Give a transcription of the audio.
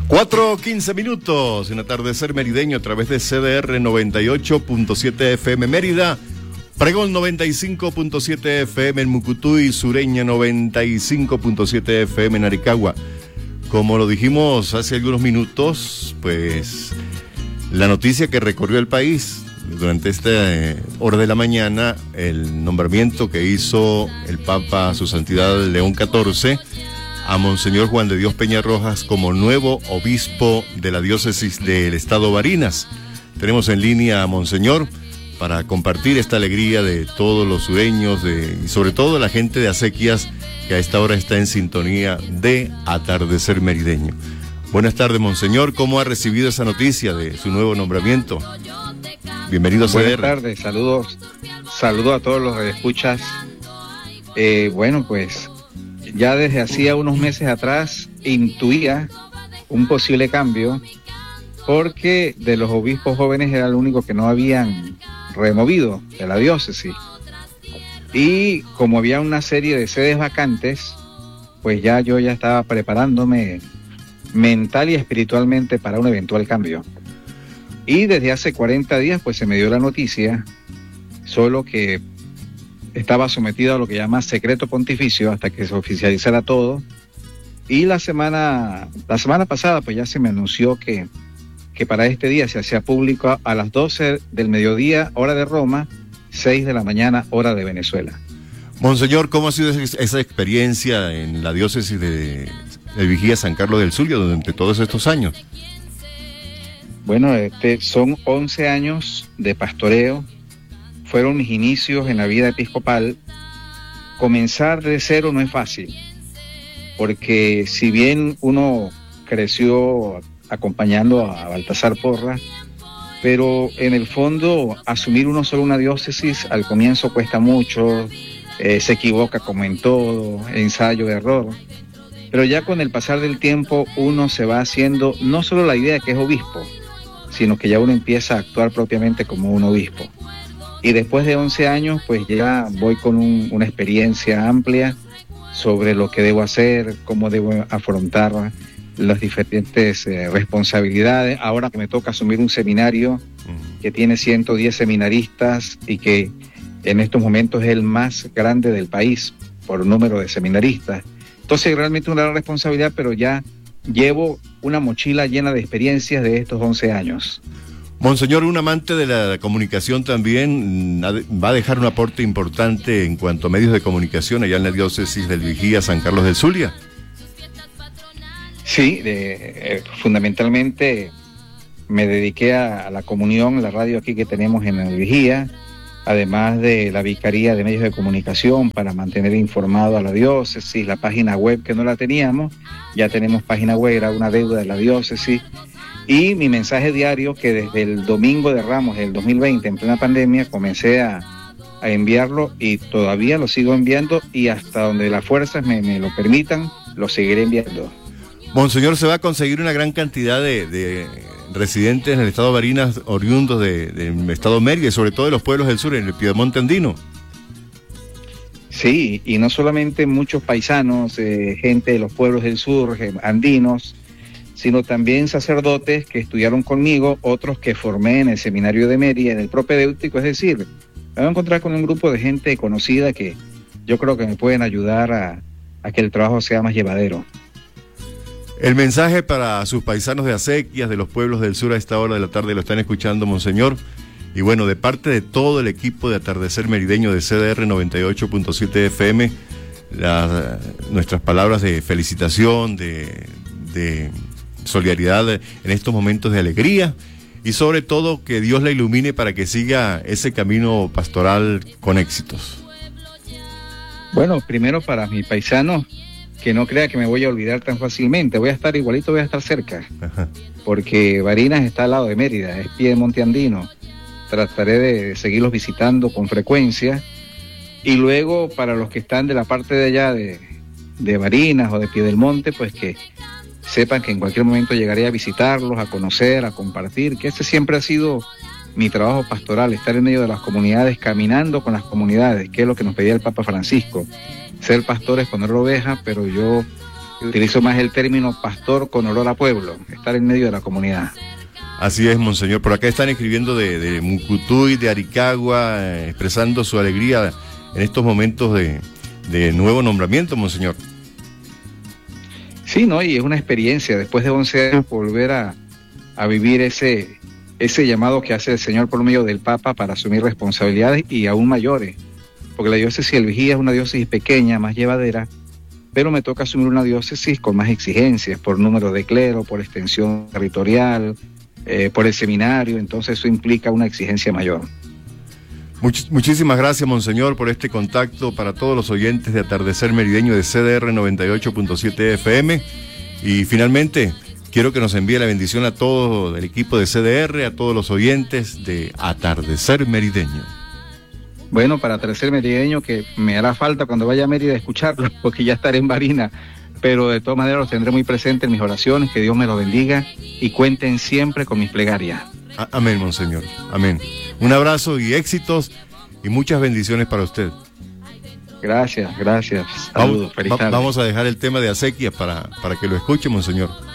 4:15 en Atardecer Merideño a través de CDR 98.7 FM Mérida, Pregón 95.7 FM en Mucutuy, Sureña 95.7 FM en Aricagua. Como lo dijimos hace algunos minutos, pues la noticia que recorrió el país durante esta hora de la mañana, el nombramiento que hizo el Papa Su Santidad León XIV a Monseñor Juan de Dios Peña Rojas como nuevo obispo de la diócesis del Estado Barinas. Tenemos en línea a Monseñor para compartir esta alegría de todos los sureños y sobre todo de la gente de Acequias que a esta hora está en sintonía de Atardecer Merideño. Buenas tardes, Monseñor. ¿Cómo ha recibido esa noticia de su nuevo nombramiento? Bienvenido a CDR. Buenas tardes, saludos a todos los que escuchas. Pues ya desde hacía unos meses atrás intuía un posible cambio, porque de los obispos jóvenes era el único que no habían removido de la diócesis. Y como había una serie de sedes vacantes, pues yo ya estaba preparándome mental y espiritualmente para un eventual cambio. Y desde hace 40 días pues se me dio la noticia, solo que estaba sometido a lo que llama secreto pontificio hasta que se oficializara todo. Y la semana pasada pues ya se me anunció que para este día se hacía público a las 12 del mediodía, hora de Roma, 6 de la mañana, hora de Venezuela. Monseñor, ¿cómo ha sido esa experiencia en la diócesis de Vigía San Carlos del Zulia durante todos estos años? Bueno, son 11 años de pastoreo. Fueron mis inicios en la vida episcopal. Comenzar de cero no es fácil, porque si bien uno creció acompañando a Baltasar Porra, pero en el fondo asumir uno solo una diócesis al comienzo cuesta mucho, se equivoca como en todo, ensayo, error, pero ya con el pasar del tiempo uno se va haciendo no solo la idea de que es obispo, sino que ya uno empieza a actuar propiamente como un obispo. Y después de 11 años, pues ya voy con una experiencia amplia sobre lo que debo hacer, cómo debo afrontar las diferentes responsabilidades. Ahora que me toca asumir un seminario que tiene 110 seminaristas y que en estos momentos es el más grande del país por número de seminaristas. Entonces realmente una gran responsabilidad, pero ya llevo una mochila llena de experiencias de estos 11 años. Monseñor, un amante de la comunicación también va a dejar un aporte importante en cuanto a medios de comunicación allá en la diócesis del Vigía San Carlos del Zulia. Sí, fundamentalmente me dediqué a la comunión, la radio aquí que tenemos en el Vigía, además de la Vicaría de Medios de Comunicación para mantener informado a la diócesis, la página web que no la teníamos, ya tenemos página web, era una deuda de la diócesis, y mi mensaje diario que desde el domingo de Ramos del 2020, en plena pandemia, comencé a enviarlo y todavía lo sigo enviando y hasta donde las fuerzas me lo permitan, lo seguiré enviando. Monseñor, se va a conseguir una gran cantidad de residentes en el estado de Barinas, oriundos del estado Mérida y sobre todo de los pueblos del sur, en el Piedemonte andino. Sí, y no solamente muchos paisanos, gente de los pueblos del sur, andinos, sino también sacerdotes que estudiaron conmigo, otros que formé en el seminario de Mérida, en el propedéutico, es decir, me voy a encontrar con un grupo de gente conocida que yo creo que me pueden ayudar a que el trabajo sea más llevadero. El mensaje para sus paisanos de Acequias, de los pueblos del sur a esta hora de la tarde lo están escuchando, Monseñor. Y bueno, de parte de todo el equipo de Atardecer Merideño de CDR 98.7 FM, nuestras palabras de felicitación, de solidaridad en estos momentos de alegría y sobre todo que Dios la ilumine para que siga ese camino pastoral con éxitos. Bueno, primero para mis paisanos, que no crea que me voy a olvidar tan fácilmente, voy a estar igualito, voy a estar cerca. Ajá. Porque Barinas está al lado de Mérida, es Piedemonte andino, trataré de seguirlos visitando con frecuencia, y luego para los que están de la parte de allá de Barinas o de Piedemonte, pues que sepan que en cualquier momento llegaré a visitarlos, a conocer, a compartir, que ese siempre ha sido mi trabajo pastoral, estar en medio de las comunidades, caminando con las comunidades, que es lo que nos pedía el Papa Francisco. Ser pastor es poner ovejas, pero yo Utilizo más el término pastor con olor a pueblo, estar en medio de la comunidad. Así es, monseñor. Por acá están escribiendo de Mucutuy, de Aricagua, expresando su alegría en estos momentos de nuevo nombramiento, monseñor. Sí, ¿no? Y es una experiencia, después de 11 años, volver a vivir ese llamado que hace el Señor por medio del Papa para asumir responsabilidades y aún mayores. Porque la diócesis del Vigía es una diócesis pequeña, más llevadera, pero me toca asumir una diócesis con más exigencias, por número de clero, por extensión territorial, por el seminario, entonces eso implica una exigencia mayor. Muchísimas gracias, monseñor, por este contacto para todos los oyentes de Atardecer Merideño de CDR 98.7 FM. Y finalmente, quiero que nos envíe la bendición a todo el equipo de CDR, a todos los oyentes de Atardecer Merideño. Bueno, para Atardecer Merideño, que me hará falta cuando vaya a Mérida escucharlo, porque ya estaré en Barina, pero de todas maneras los tendré muy presentes en mis oraciones, que Dios me los bendiga y cuenten siempre con mis plegarias. Amén, monseñor, amén. Un abrazo y éxitos y muchas bendiciones para usted. Gracias. Saludos, feliz tarde. Vamos a dejar el tema de acequias para que lo escuche, monseñor.